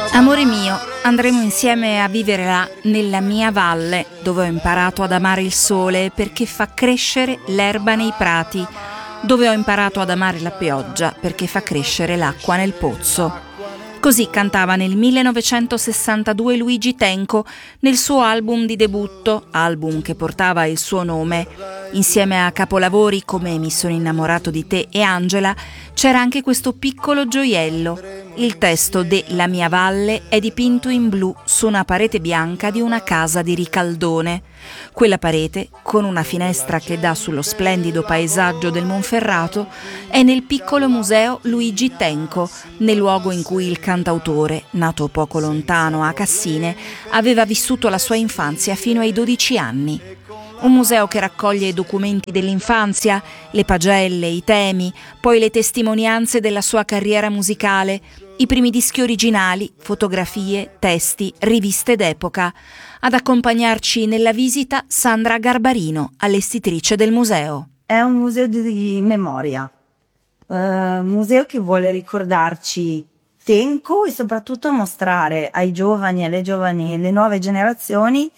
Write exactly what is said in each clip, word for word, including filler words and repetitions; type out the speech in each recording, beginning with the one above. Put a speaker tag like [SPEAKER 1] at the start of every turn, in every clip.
[SPEAKER 1] Amore mio, andremo insieme a vivere là, nella mia valle, dove ho imparato ad amare il sole perché fa crescere l'erba nei prati, dove ho imparato ad amare la pioggia perché fa crescere l'acqua nel pozzo. Così cantava nel millenovecentosessantadue Luigi Tenco nel suo album di debutto, album che portava il suo nome. Insieme a capolavori come Mi sono innamorato di te e Angela c'era anche questo piccolo gioiello. Il testo de La mia valle è dipinto in blu su una parete bianca di una casa di Ricaldone. Quella parete, con una finestra che dà sullo splendido paesaggio del Monferrato, è nel piccolo museo Luigi Tenco, nel luogo in cui il cantautore, nato poco lontano a Cassine, aveva vissuto la sua infanzia fino ai dodici anni. Un museo che raccoglie i documenti dell'infanzia, le pagelle, i temi, poi le testimonianze della sua carriera musicale, i primi dischi originali, fotografie, testi, riviste d'epoca. Ad accompagnarci nella visita Sandra Garbarino, allestitrice del museo.
[SPEAKER 2] È un museo di memoria, uh, un museo che vuole ricordarci Tenco e soprattutto mostrare ai giovani, alle giovani, alle nuove generazioni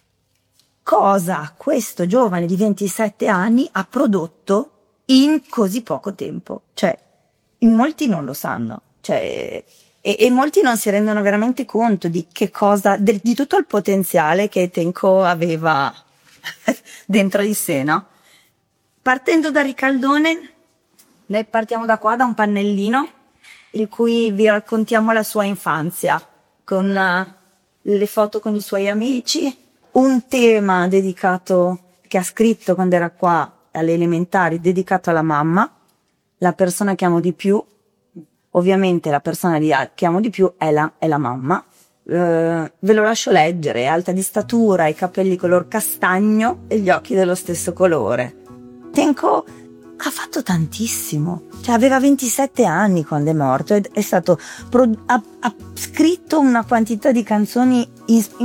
[SPEAKER 2] cosa questo giovane di ventisette anni ha prodotto in così poco tempo. Cioè, in molti non lo sanno, cioè, e, e molti non si rendono veramente conto di che cosa, de, di tutto il potenziale che Tenco aveva dentro di sé, no? Partendo da Ricaldone, noi partiamo da qua, da un pannellino, in cui vi raccontiamo la sua infanzia, con uh, le foto con i suoi amici, un tema dedicato, che ha scritto quando era qua alle elementari, dedicato alla mamma, la persona che amo di più, ovviamente la persona che amo di più è la, è la mamma. Uh, ve lo lascio leggere: è alta di statura, i capelli color castagno e gli occhi dello stesso colore. Tenco ha fatto tantissimo, cioè aveva ventisette anni quando è morto, è, è stato, ha, ha scritto una quantità di canzoni in,